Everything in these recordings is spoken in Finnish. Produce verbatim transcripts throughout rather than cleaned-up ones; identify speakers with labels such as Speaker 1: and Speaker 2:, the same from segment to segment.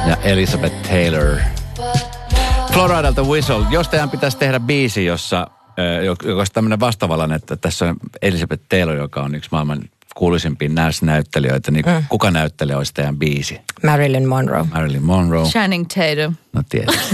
Speaker 1: ja Elizabeth Taylor. Floridalta Whistle. Jos teidän pitäisi tehdä biisi, jossa, joka olisi tämmöinen vastavallainen, että tässä on Elizabeth Taylor, joka on yksi maailman kuuluisimpia näyttelijöitä, niin mm. kuka näyttelijä olisi teidän biisi?
Speaker 2: Marilyn Monroe.
Speaker 1: Marilyn Monroe.
Speaker 3: Channing Tatum.
Speaker 1: No tietysti.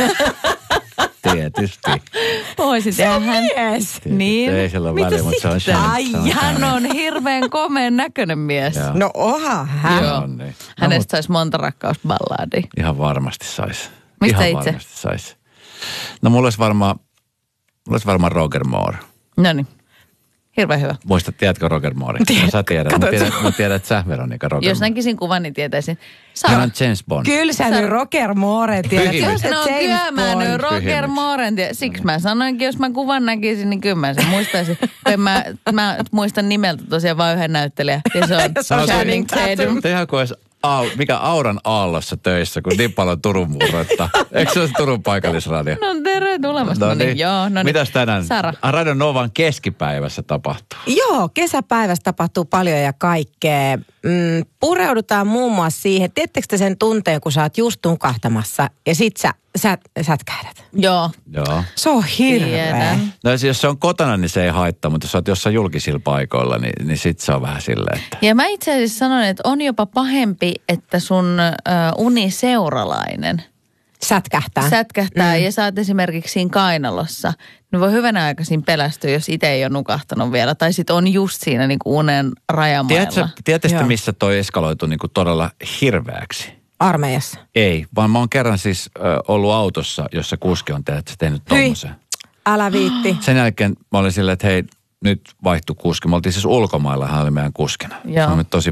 Speaker 1: Tietysti.
Speaker 3: Voisi tehdä hän.
Speaker 2: Mies.
Speaker 3: Niin.
Speaker 1: Ei sillä ole väliä, mutta se on Channing.
Speaker 3: Ai, hän on hirveän komeen näköinen mies.
Speaker 1: Joo.
Speaker 2: No oha, hän.
Speaker 3: Joo.
Speaker 1: No niin.
Speaker 3: Hänestä saisi monta rakkausballadia.
Speaker 1: Ihan varmasti sais.
Speaker 3: Mistä
Speaker 1: Ihan
Speaker 3: itse?
Speaker 1: varmasti sais. No mulla olisi varmaan, mulla olisi varmaan Roger Moore.
Speaker 3: No niin. Hirveän hyvä.
Speaker 1: Muistat, tiedätkö Roger Moore? No, sä tiedät. Mä tiedän, mä tiedän, että sä, Veronika, Roger
Speaker 3: Jos
Speaker 1: Moore.
Speaker 3: näkisin kuvan, niin tietäisin.
Speaker 1: Hän on James Bond.
Speaker 2: Kyllä sä nyt Roger Moore tiedät.
Speaker 1: Kyllä.
Speaker 2: Jos
Speaker 3: No
Speaker 2: James
Speaker 3: kyllä mä nyt
Speaker 2: Bond.
Speaker 3: Roger
Speaker 1: Tyhjennys.
Speaker 3: Mooren tiedä. Siksi mä sanoinkin, jos mä kuvan näkisin, niin kyllä mä sen muistaisin. Kun mä, mä muistan nimeltä tosiaan vain yhden näyttelijän. Ja se on
Speaker 2: Se on
Speaker 3: Channing Tatum.
Speaker 1: Tehän kuin olisi au, mikä Auran aallossa töissä, kun niin paljon Turun murroittaa. Eikö se ole Turun paikallisradio?
Speaker 3: No tere tulemasta. No niin, joo, no niin.
Speaker 1: Mitäs tänään
Speaker 3: Sara.
Speaker 1: Radio Novan keskipäivässä tapahtuu?
Speaker 2: Joo, kesäpäivässä tapahtuu paljon ja kaikkea. Mm, pureudutaan muun muassa siihen. Tiedättekö te sen tunteen, kun sä oot just nukahtamassa ja sit sä, sä sätkähdät?
Speaker 3: Joo.
Speaker 1: Joo.
Speaker 2: Se on hirveä.
Speaker 3: Tiedän.
Speaker 1: No jos se on kotona, niin se ei haittaa, mutta jos sä oot jossain julkisilla paikoilla, niin, niin sit se on vähän silleen, että...
Speaker 3: Ja mä itse asiassa sanon, että on jopa pahempi, että sun uh, uniseuralainen
Speaker 2: Sätkähtää.
Speaker 3: sätkähtää mm. ja sä oot esimerkiksi siinä kainalossa. Niin voi hyvänä aikaisin pelästyä, jos itse ei ole nukahtanut vielä. Tai sit on just siinä niin kuin unen rajamailla.
Speaker 1: Tiedätkö, tiedätkö
Speaker 2: Joo.
Speaker 1: missä toi eskaloitu niin kuin todella hirveäksi?
Speaker 2: Armeijassa.
Speaker 1: Ei, vaan mä oon kerran siis ö, ollut autossa, jossa kuski on tehnyt, tehnyt
Speaker 2: Hyi.
Speaker 1: tommosen.
Speaker 2: Älä viitti.
Speaker 1: Sen jälkeen mä olin silleen, että hei, nyt vaihtui kuski. Me oltiin siis ulkomailla, hän oli meidän kuskina.
Speaker 3: Joo.
Speaker 1: Se on nyt tosi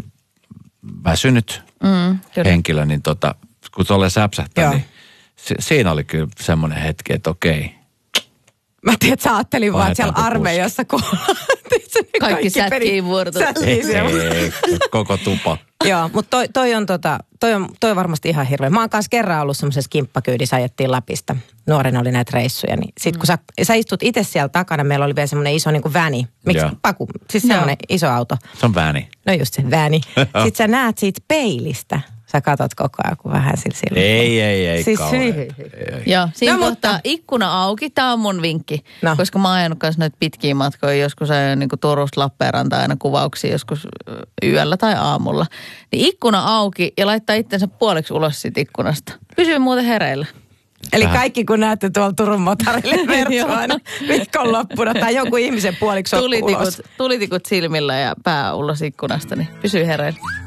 Speaker 1: väsynyt
Speaker 3: Mm, kyllä.
Speaker 1: henkilö, niin tota, kun tolleen säpsähtää,
Speaker 2: Joo.
Speaker 1: niin si- siinä oli kyllä semmoinen hetki, että okei.
Speaker 2: Mä tiedän, että sä ajattelin vaan, että siellä
Speaker 1: Vaihdetaanko
Speaker 2: armeijassa, kun
Speaker 3: Kaikki sätkii vuorot.
Speaker 2: Sätkii siellä.
Speaker 1: Ei, koko tupa.
Speaker 2: Joo, mutta toi, toi, on tota, toi, on, toi on varmasti ihan hirveä. Mä oon kanssa kerran ollut semmoisessa kimppakyydissä, ajettiin Lapista. Nuorena oli näitä reissuja. Niin sit kun sä, sä istut itse siellä takana, meillä oli vielä semmoinen iso niin kuin väni. Miksi?
Speaker 1: Joo.
Speaker 2: Paku. Siis semmoinen iso auto.
Speaker 1: Se on vääni.
Speaker 2: No just se väni. Sitten sä näet siitä peilistä. Sä katot koko ajan, kun vähän sillä silmillä.
Speaker 1: Ei, ei, ei,
Speaker 2: Siis
Speaker 1: kauhean.
Speaker 2: hyi.
Speaker 1: Ei, ei.
Speaker 3: Joo, siinä
Speaker 2: No,
Speaker 3: kohtaa
Speaker 2: mutta-
Speaker 3: ikkuna auki. Tämä on mun vinkki.
Speaker 2: No.
Speaker 3: Koska mä oon ajanut kanssa noita pitkiä matkoja. Joskus ajan niin Turusta Lappeenrantaan aina kuvauksia joskus yöllä tai aamulla. Niin ikkuna auki ja laittaa itsensä puoliksi ulos siitä ikkunasta. Pysyy muuten hereillä.
Speaker 2: Eli
Speaker 1: Vähän.
Speaker 2: kaikki kun näette tuolla Turun motarille vertsoa aina viikonloppuna tai jonkun ihmisen puoliksi
Speaker 3: Tulitikut,
Speaker 2: ulos.
Speaker 3: tulitikut silmillä ja pää ulos ikkunasta, niin pysyy hereillä.